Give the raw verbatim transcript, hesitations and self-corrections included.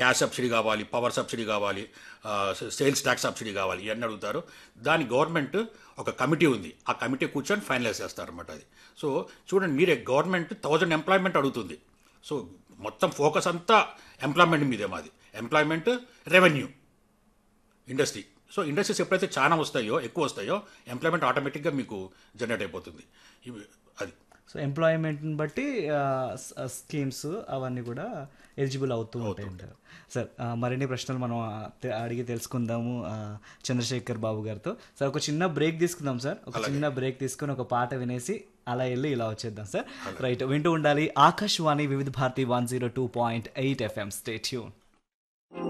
Cash subsidy కావాలి, power subsidy కావాలి, sales tax subsidy కావాలి, ఇవన్నీ అడుగుతారు. దాని గవర్నమెంట్ ఒక కమిటీ ఉంది, ఆ కమిటీ కూర్చొని ఫైనలైజ్ చేస్తారన్నమాట అది. సో చూడండి మీరే, గవర్నమెంట్ థౌజండ్ ఎంప్లాయ్మెంట్ అడుగుతుంది. సో మొత్తం ఫోకస్ అంతా ఎంప్లాయ్మెంట్ మీదే మాది, employment, revenue, industry. So industries ఎప్పుడైతే చాలా వస్తాయో, ఎక్కువ వస్తాయో, ఎంప్లాయ్మెంట్ ఆటోమేటిక్గా మీకు జనరేట్ అయిపోతుంది. ఇవి అది. సో ఎంప్లాయ్మెంట్ని బట్టి స్కీమ్స్ అవన్నీ కూడా ఎలిజిబుల్ అవుతూ ఉంటాయి అంటారు. సార్ మరిన్ని ప్రశ్నలు మనం తె- అడిగి తెలుసుకుందాము ఆ, చంద్రశేఖర్ బాబు గారితో. సార్ ఒక చిన్న బ్రేక్ తీసుకుందాం సార్, ఒక చిన్న బ్రేక్ తీసుకుని ఒక పాట వినేసి అలా వెళ్ళి ఇలా వచ్చేద్దాం సార్. రైట్, వింటూ ఉండాలి ఆకాశవాణి వివిధ Bharati one zero two point eight FM. Stay tune.